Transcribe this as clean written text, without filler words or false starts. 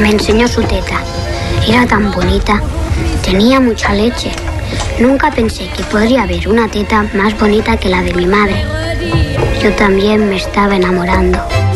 Me enseñó su teta. Era tan bonita. Tenía mucha leche. Nunca pensé que podría haber una teta más bonita que la de mi madre. Yo también me estaba enamorando.